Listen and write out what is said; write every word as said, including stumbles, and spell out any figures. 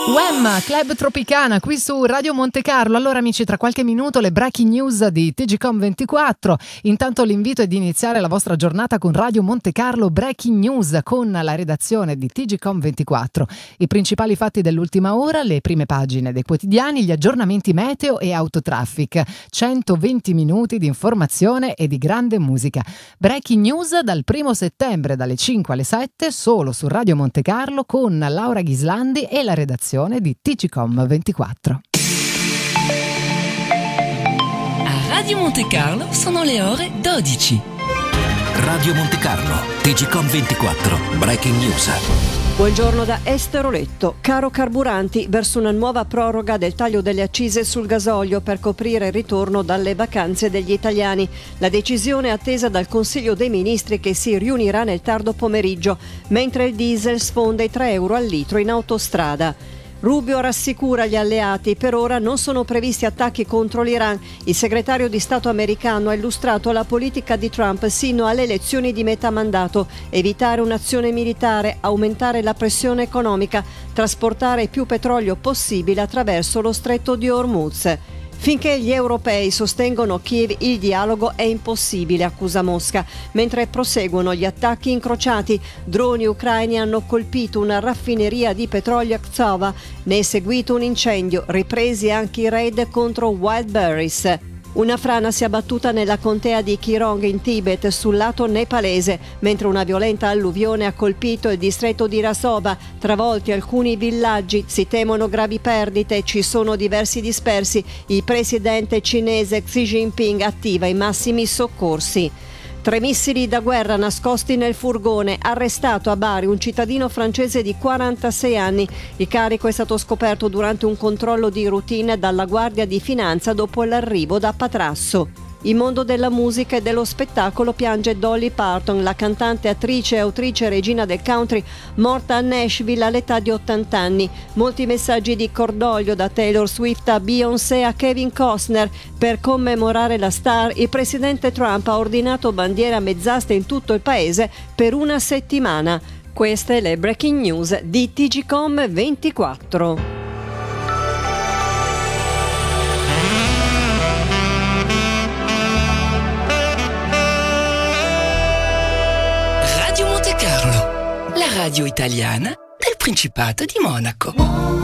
Wham! Club Tropicana qui su Radio Monte Carlo. Allora amici, tra qualche minuto le breaking news di T G Com ventiquattro. Intanto l'invito è di iniziare la vostra giornata con Radio Monte Carlo Breaking News con la redazione di T G Com ventiquattro. I principali fatti dell'ultima ora, le prime pagine dei quotidiani, gli aggiornamenti meteo e autotraffic. centoventi minuti di informazione e di grande musica. Breaking news dal primo settembre dalle cinque alle sette solo su Radio Monte Carlo con Laura Ghislandi e la redazione di T G Com ventiquattro. A Radio Monte Carlo sono le ore dodici. Radio Monte Carlo, T G Com ventiquattro, Breaking News. Buongiorno da Estero Letto. Caro carburanti, verso una nuova proroga del taglio delle accise sul gasolio per coprire il ritorno dalle vacanze degli italiani. La decisione è attesa dal Consiglio dei Ministri che si riunirà nel tardo pomeriggio, mentre il diesel sfonda i tre euro al litro in autostrada. Rubio rassicura gli alleati, per ora non sono previsti attacchi contro l'Iran. Il segretario di Stato americano ha illustrato la politica di Trump sino alle elezioni di metà mandato: evitare un'azione militare, aumentare la pressione economica, trasportare più petrolio possibile attraverso lo stretto di Hormuz. Finché gli europei sostengono Kiev, il dialogo è impossibile, accusa Mosca, mentre proseguono gli attacchi incrociati. Droni ucraini hanno colpito una raffineria di petrolio a Ktsova, ne è seguito un incendio, ripresi anche i raid contro Wildberries. Una frana si è abbattuta nella contea di Kirong in Tibet sul lato nepalese, mentre una violenta alluvione ha colpito il distretto di Rasova, travolti alcuni villaggi, si temono gravi perdite, ci sono diversi dispersi. Il presidente cinese Xi Jinping attiva i massimi soccorsi. Tre missili da guerra nascosti nel furgone, arrestato a Bari un cittadino francese di quarantasei anni. Il carico è stato scoperto durante un controllo di routine dalla Guardia di Finanza dopo l'arrivo da Patrasso. Il mondo della musica e dello spettacolo piange Dolly Parton, la cantante, attrice e autrice regina del country, morta a Nashville all'età di ottanta anni. Molti messaggi di cordoglio da Taylor Swift a Beyoncé a Kevin Costner. Per commemorare la star, il presidente Trump ha ordinato bandiere a mezz'asta in tutto il paese per una settimana. Queste le breaking news di T G Com ventiquattro. Radio Monte Carlo, la radio italiana del Principato di Monaco.